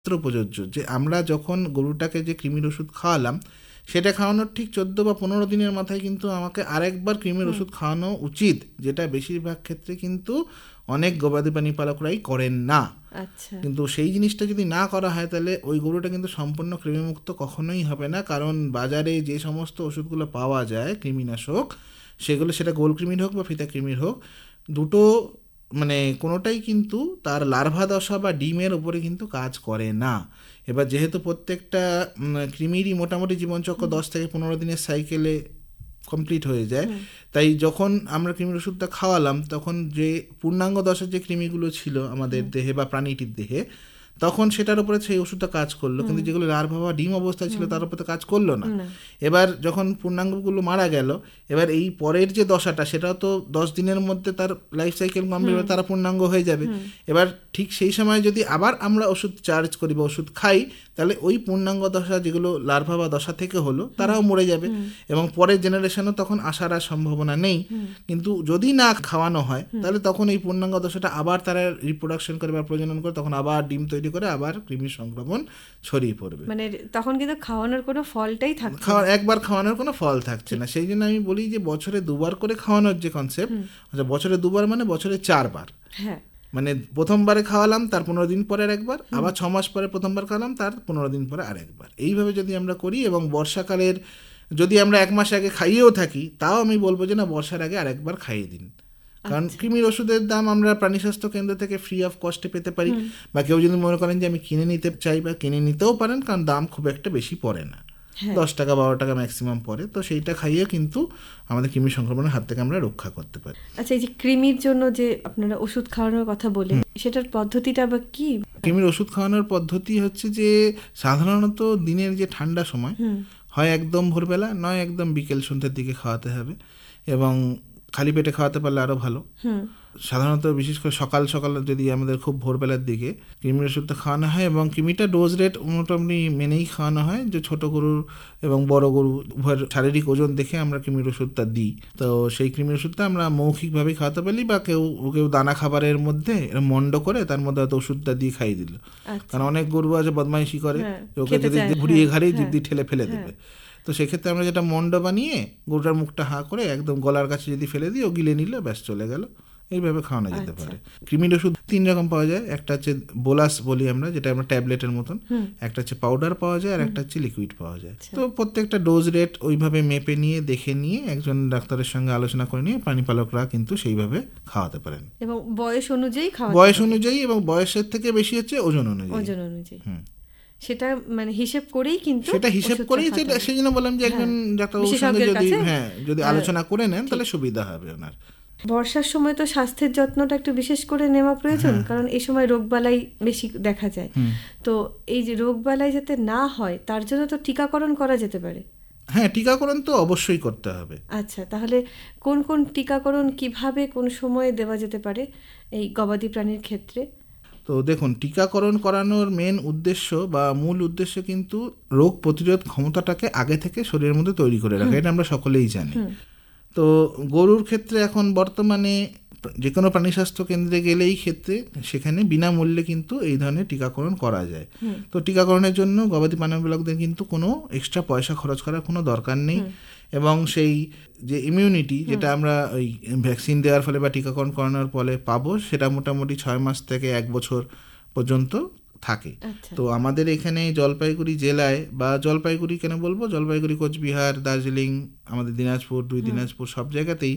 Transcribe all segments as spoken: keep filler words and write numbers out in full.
প্রযোজ্য যে আমরা যখন গরুটাকে যে কৃমির ওষুধ খাওয়ালাম সেটা খাওয়ানোর ঠিক চোদ্দ বা পনেরো দিনের মাথায় কিন্তু আমাকে আরেকবার কৃমির ওষুধ খাওয়ানো উচিত, যেটা বেশিরভাগ ক্ষেত্রে কিন্তু অনেক গবাদি প্রাণী পালকরাই করেন না। আচ্ছা, কিন্তু সেই জিনিসটা যদি না করা হয় তাহলে ওই গরুটা কিন্তু সম্পূর্ণ কৃমিমুক্ত কখনোই হবে না, কারণ বাজারে যে সমস্ত ওষুধগুলো পাওয়া যায় কৃমিনাশক, সেগুলো সেটা গোল কৃমির হোক বা ফিতা কৃমির হোক, দুটো মানে কোনোটাই কিন্তু তার লার্ভা দশা বা ডিমের ওপরে কিন্তু কাজ করে না। এবার যেহেতু প্রত্যেকটা কৃমিরই মোটামুটি জীবনচক্র দশ থেকে পনেরো দিনের সাইকেলে কমপ্লিট হয়ে যায়, তাই যখন আমরা কৃমির ওষুধটা খাওয়ালাম তখন যে পূর্ণাঙ্গ দশার যে কৃমিগুলো ছিল আমাদের দেহে বা প্রাণীটির দেহে, তখন সেটার উপরে সেই ওষুধটা কাজ করলো, কিন্তু যেগুলো লার্ভা বা ডিম অবস্থায় ছিল তার উপরে তো কাজ করলো না। এবার যখন পূর্ণাঙ্গগুলো মারা গেল, এবার এই পরের যে দশাটা সেটাও তো দশ দিনের মধ্যে তার লাইফ সাইকেল কমপ্লিট হবে, তারা পূর্ণাঙ্গ হয়ে যাবে। এবার ঠিক সেই সময় যদি আবার আমরা ওষুধ চার্জ করি বা ওষুধ খাই, তাহলে ওই পূর্ণাঙ্গ দশা যেগুলো লার্ভা বা দশা থেকে হলো তারাও মরে যাবে এবং পরের জেনারেশনও তখন আসার আর সম্ভাবনা নেই। কিন্তু যদি না খাওয়ানো হয় তাহলে তখন এই পূর্ণাঙ্গ দশাটা আবার তারা রিপ্রোডাকশন করে বা প্রজনন করে, তখন আবার ডিম তৈরি করে আবার কৃমির সংক্রমণ ছড়িয়ে পড়বে। মানে তখন কিন্তু খাওয়ানোর কোনো ফলটাই থাকছে না, খাওয়া একবার খাওয়ানোর কোনো ফল থাকছে না। সেই জন্য আমি বলি যে বছরে দুবার করে খাওয়ানোর যে কনসেপ্ট, আচ্ছা বছরে দুবার মানে বছরে চারবার। হ্যাঁ, মানে প্রথমবারে খাওয়ালাম তার পনেরো দিন পরে আর একবার, আবার ছ মাস পরে প্রথমবার খাওয়ালাম তার পনেরো দিন পরে আর একবার, এইভাবে যদি আমরা করি এবং বর্ষাকালের যদি আমরা এক মাস আগে খাইয়েও থাকি তাও আমি বলবো যে না, বর্ষার আগে আরেকবার খাইয়ে দিন। কারণ কৃমির ওষুধের দাম আমরা প্রাণী স্বাস্থ্য কেন্দ্র থেকে ফ্রি অফ কস্টে পেতে পারি, বা কেউ যদি মনে করেন যে আমি কিনে নিতে চাই বা কিনে নিতেও পারেন, কারণ দাম খুব একটা বেশি পড়ে না, দশ টাকা বারো টাকা ম্যাক্সিমাম পড়ে, তো সেইটা খাইয়ে কিন্তু আমাদের কৃমি সংক্রমণের হাত থেকে আমরা রক্ষা করতে পারি। আচ্ছা, এই যে কৃমির জন্য যে আপনারা ওষুধ খাওয়ানোর কথা বলে, সেটার পদ্ধতিটা বা কি? কৃমির ওষুধ খাওয়ানোর পদ্ধতি হচ্ছে যে সাধারণত দিনের যে ঠান্ডা সময় হয় একদম ভোরবেলা, নয় একদম বিকেল সন্ধ্যের দিকে খাওয়াতে হবে, এবং খালি পেটে খাওয়াতে পারলে আরও ভালো। সাধারণত বিশেষ করে সকাল সকাল যদি আমাদের খুব ভোরবেলার দিকে কৃমির ওষুধটা খাওয়ানো হয়, এবং কৃমিটা ডোজ রেট মোটামুটি মেনেই খাওয়ানো হয়, যে ছোট গরুর এবং বড় গরু উভয়ের শারীরিক ওজন দেখে আমরা কৃমির ওষুধটা দিই। তো সেই কৃমির ওষুধটা আমরা মৌখিকভাবেই খাওয়াতে পারি, বা কেউ কেউ দানা খাবারের মধ্যে মন্ড করে তার মধ্যে হয়তো ওষুধটা দিয়ে খাইয়ে দিল। কারণ অনেক গরু আছে বদমাইশি করে, ওকে যদি ঘুরিয়ে ঘাড়িয়ে জিভ দিয়ে ঠেলে ফেলে দেবে। তো সেক্ষেত্রে আমরা যেটা মন্ড বানিয়ে গরুটার মুখটা হাঁ করে একদম গলার কাছে যদি ফেলে দিই, ও গিলে নিলে ব্যাস চলে গেল। এইভাবে খাওয়ানো যেতে পারে। কৃমির ওষুধ তিন রকম পাওয়া যায়, একটা হচ্ছে বোলাস বলি আমরা, যেটা আমরা ট্যাবলেটের মতন, একটা হচ্ছে পাউডার পাওয়া যায়, আর একটা হচ্ছে লিকুইড পাওয়া যায়। তো প্রত্যেকটা ডোজ রেট ওইভাবে মেপে নিয়ে দেখে নিয়ে একজন ডাক্তারের সঙ্গে আলোচনা করে নিয়ে প্রাণী পালকরা কিন্তু সেইভাবে খাওয়াতে পারেন, এবং বয়স অনুযায়ী বয়স অনুযায়ী এবং বয়সের থেকে বেশি হচ্ছে ওজন অনুযায়ী। ওজন অনুযায়ী সেটা মানে হিসেব করেই, কিন্তু সেটা হিসেব করেই, সেটা সেই জন্য বললাম যে একজন ডাক্তারের সঙ্গে যদি হ্যাঁ যদি আলোচনা করে নেন তাহলে সুবিধা হবে ওনার। বর্ষার সময় তো স্বাস্থ্যের যত্নটা একটু বিশেষ করে নেওয়া প্রয়োজন, কারণ এই সময় রোগবালাই বেশি দেখা যায়। তো এই যে রোগবালাই যাতে না হয় তার জন্য তো টিকাকরণ করা যেতে পারে। হ্যাঁ, টিকাকরণ তো অবশ্যই করতে হবে। আচ্ছা, তাহলে কোন কোন টিকাকরণ কিভাবে কোন সময়ে দেওয়া যেতে পারে এই গবাদি প্রাণীর ক্ষেত্রে? তো দেখুন, টিকাকরণ করানোর মেন উদ্দেশ্য বা মূল উদ্দেশ্য কিন্তু রোগ প্রতিরোধ ক্ষমতাটাকে আগে থেকে শরীরের মধ্যে তৈরি করে রাখা, এটা আমরা সকলেই জানি। তো গরুর ক্ষেত্রে এখন বর্তমানে যে কোনো প্রাণী স্বাস্থ্য কেন্দ্রে গেলেই ক্ষেত্রে সেখানে বিনামূল্যে কিন্তু এই ধরনের টিকাকরণ করা যায়। তো টিকাকরণের জন্য গবাদি পালকদের কিন্তু কোনো এক্সট্রা পয়সা খরচ করার কোনো দরকার নেই, এবং সেই যে ইমিউনিটি যেটা আমরা ওই ভ্যাকসিন দেওয়ার ফলে বা টিকাকরণ করানোর ফলে পাবো, সেটা মোটামুটি ছয় মাস থেকে এক বছর পর্যন্ত থাকে। তো আমাদের এখানে জলপাইগুড়ি জেলায়, বা জলপাইগুড়ি কেন বলবো, জলপাইগুড়ি, কোচবিহার, দার্জিলিং, আমাদের দিনাজপুর, দুই দিনাজপুর, সব জায়গাতেই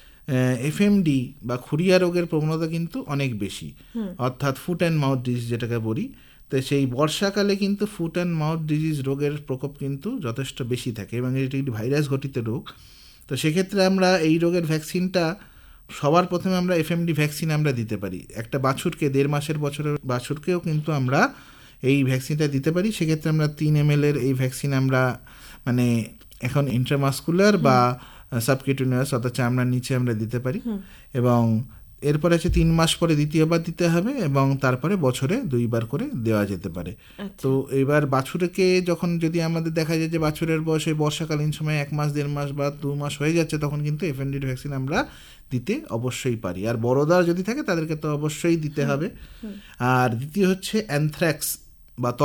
এফএমডি বা খুরিয়া রোগের প্রবণতা কিন্তু অনেক বেশি, অর্থাৎ ফুট অ্যান্ড মাউথ ডিজিজ যেটাকে বলি। তো সেই বর্ষাকালে কিন্তু ফুট অ্যান্ড মাউথ ডিজিজ রোগের প্রকোপ কিন্তু যথেষ্ট বেশি থাকে, এবং এটি একটি ভাইরাস ঘটিত রোগ। তো সেক্ষেত্রে আমরা এই রোগের ভ্যাকসিনটা সবার প্রথমে আমরা এফএমডি ভ্যাকসিন আমরা দিতে পারি। একটা বাছুরকে, দেড় মাসের বছরের বাছুরকেও কিন্তু আমরা এই ভ্যাকসিনটা দিতে পারি। সেক্ষেত্রে আমরা তিন এম এল এর এই ভ্যাকসিন আমরা মানে এখন ইন্ট্রামাসকুলার বা সাবকিউটেনিয়াস অর্থাৎ চামড়ার নিচে আমরা দিতে পারি, এবং এরপরে হচ্ছে তিন মাস পরে দ্বিতীয়বার দিতে হবে, এবং তারপরে বছরে দুইবার করে দেওয়া যেতে পারে। তো এবার বাছুরকে যখন যদি আমাদের দেখা যায় যে বাছুরের বয়স এই বর্ষাকালীন সময় এক মাস দেড় মাস বা দু মাস হয়ে যাচ্ছে, তখন কিন্তু এফএমডি ভ্যাকসিন আমরা দিতে অবশ্যই পারি। আর বড়দার যদি থাকে তাদেরকে তো অবশ্যই দিতে হবে। আর দ্বিতীয় হচ্ছে অ্যানথ্রাক্স বা